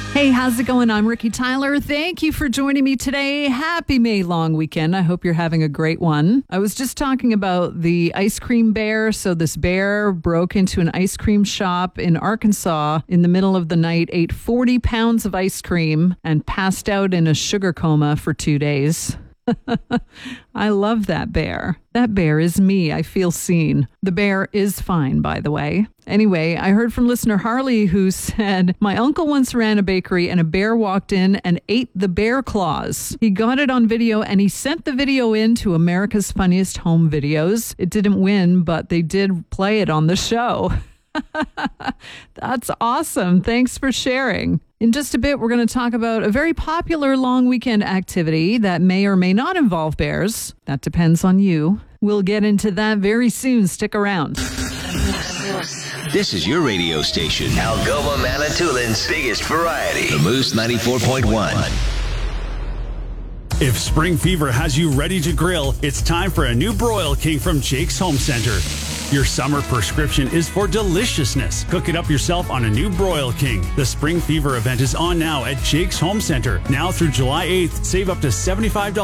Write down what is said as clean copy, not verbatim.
Hey, how's it going? I'm Ricky Tyler. Thank you for joining me today. Happy May long weekend. I hope you're having a great one. I was just talking about the ice cream bear. So this bear broke into an ice cream shop in Arkansas in the middle of the night, ate 40 pounds of ice cream, and passed out in a sugar coma for 2 days. I love that bear. That bear is me. I feel seen. The bear is fine, by the way. Anyway, I heard from listener Harley who said, my uncle once ran a bakery and a bear walked in and ate the bear claws. He got it on video and he sent the video in to America's Funniest Home Videos. It didn't win, but they did play it on the show. That's awesome. Thanks for sharing. In just a bit, we're going to talk about a very popular long weekend activity that may or may not involve bears. That depends on you. We'll get into that very soon. Stick around. This is your radio station, Algoma Manitoulин's biggest variety, the Moose 94.1. If spring fever has you ready to grill, it's time for a new Broil King from Jake's Home Center. Your summer prescription is for deliciousness. Cook it up yourself on a new Broil King. The Spring Fever event is on now at Jake's Home Center. Now through July 8th, save up to $75